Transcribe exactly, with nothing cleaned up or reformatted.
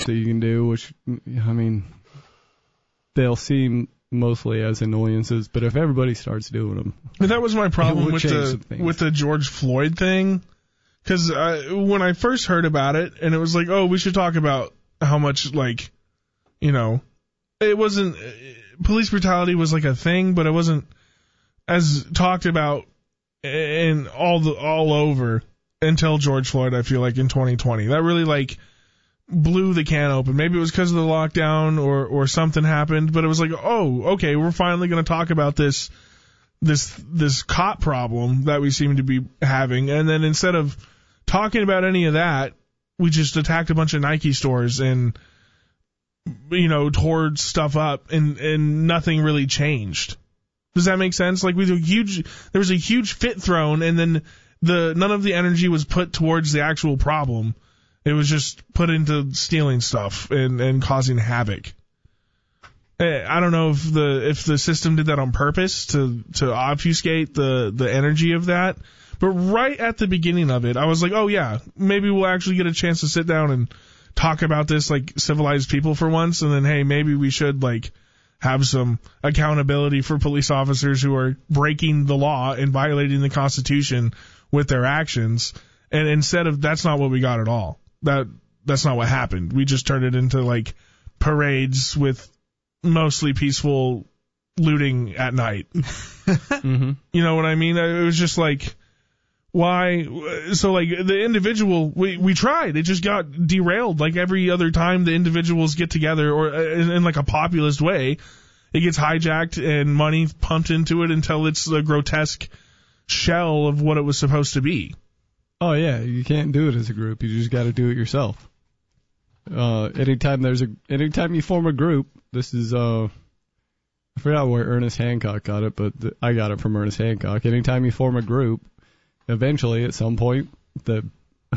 that you can do, which, I mean, they'll seem mostly as annoyances, but if everybody starts doing them... But that was my problem with the with the George Floyd thing, because when I first heard about it, and it was like, oh, we should talk about how much, like, you know, it wasn't... Police brutality was like a thing, but it wasn't as talked about and all the all over until George Floyd, I feel like, in twenty twenty. That really, like, blew the can open. Maybe it was because of the lockdown or, or something happened, but it was like, oh, okay, we're finally going to talk about this this this cop problem that we seem to be having. And then instead of talking about any of that, we just attacked a bunch of Nike stores and, you know, tore stuff up, and, and nothing really changed. Does that make sense? Like, with a huge, there was a huge fit thrown, and then the none of the energy was put towards the actual problem. It was just put into stealing stuff and, and causing havoc. I don't know if the if the system did that on purpose to to obfuscate the the energy of that, but right at the beginning of it, I was like, oh yeah, maybe we'll actually get a chance to sit down and talk about this like civilized people for once, and then hey, maybe we should like have some accountability for police officers who are breaking the law and violating the Constitution with their actions. And instead of, that's not what we got at all. That that's not what happened. We just turned it into like parades with mostly peaceful looting at night. mm-hmm. You know what I mean? It was just like, why? So like the individual, we we tried. It just got derailed. Like every other time the individuals get together, or in, in like a populist way, it gets hijacked and money pumped into it until it's a grotesque shell of what it was supposed to be. Oh yeah, you can't do it as a group. You just got to do it yourself. Uh, anytime there's a, anytime you form a group, this is uh, I forgot where Ernest Hancock got it, but th- I got it from Ernest Hancock. Anytime you form a group, eventually, at some point, the